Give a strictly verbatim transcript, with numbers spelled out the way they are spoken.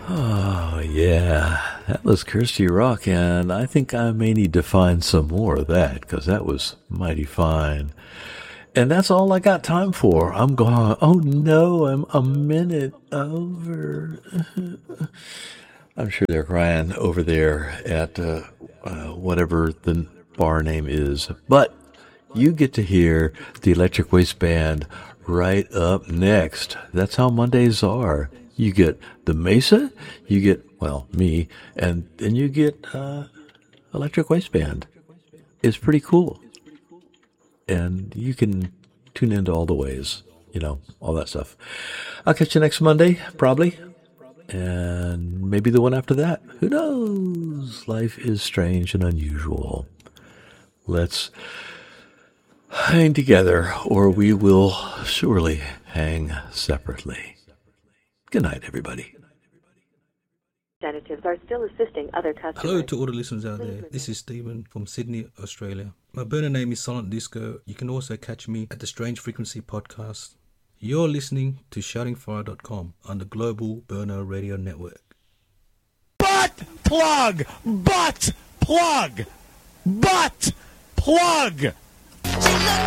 Oh, yeah. That was Kirsty Rock, and I think I may need to find some more of that, because that was mighty fine. And that's all I got time for. I'm going, oh no, I'm a minute over. I'm sure they're crying over there at uh, uh, whatever the bar name is. But you get to hear the Electric Waste Band right up next. That's how Mondays are. You get the Mesa, you get, well, me, and then you get uh, Electric Waste Band. It's pretty cool. And you can tune into all the ways, you know, all that stuff. I'll catch you next Monday, probably. And maybe the one after that. Who knows? Life is strange and unusual. Let's hang together, or we will surely hang separately. Good night, everybody. Representatives are still assisting other customers. Hello to all the listeners out there. This is Stephen from Sydney, Australia. My burner name is Silent Disco. You can also catch me at the Strange Frequency podcast. You're listening to shouting fire dot com on the Global Burner Radio Network. Butt plug! Butt plug! Butt plug!